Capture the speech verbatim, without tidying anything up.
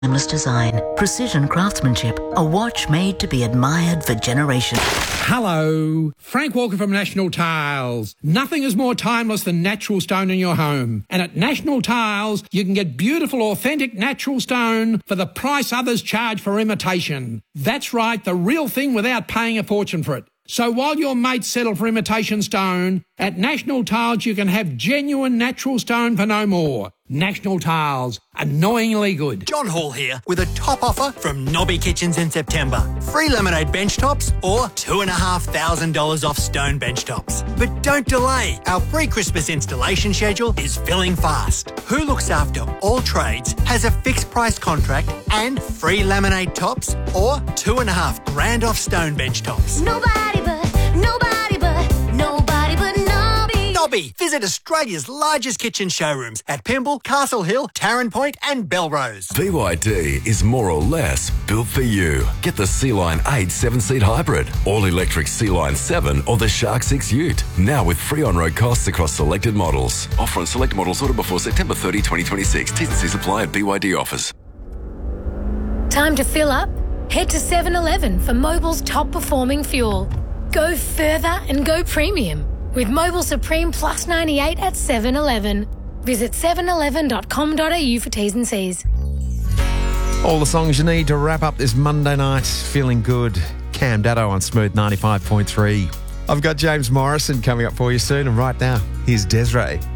Timeless design, precision craftsmanship, a watch made to be admired for generations. Hello, Frank Walker from National Tiles. Nothing is more timeless than natural stone in your home. And at National Tiles, you can get beautiful, authentic natural stone for the price others charge for imitation. That's right, the real thing without paying a fortune for it. So while your mates settle for imitation stone, at National Tiles you can have genuine natural stone for no more. National Tiles, annoyingly good. John Hall here with a top offer from Nobby Kitchens in September. Free laminate bench tops or two and a half thousand dollars off stone bench tops. But don't delay, our pre-Christmas installation schedule is filling fast. Who looks after all trades has a fixed price contract and free laminate tops or two and a half grand off stone bench tops. Nobody but, nobody but, nobody but Nobby. Nobby. Visit Australia's largest kitchen showrooms at Pymble, Castle Hill, Tarrant Point and Belrose. B Y D is more or less built for you. Get the Sea-Line eight seven-seat hybrid, all-electric Sea-Line seven or the Shark six Ute. Now with free on-road costs across selected models. Offer on select models ordered before September thirtieth, twenty twenty-six. T's and C's apply at B Y D offers. Time to fill up? Head to seven eleven for Mobil's top performing fuel. Go further and go premium with Mobil Supreme Plus ninety-eight at seven eleven. Visit seven eleven dot com dot a u for T's and C's. All the songs you need to wrap up this Monday night feeling good. Cam Datto on Smooth ninety-five point three. I've got James Morrison coming up for you soon, and right now, here's Desiree.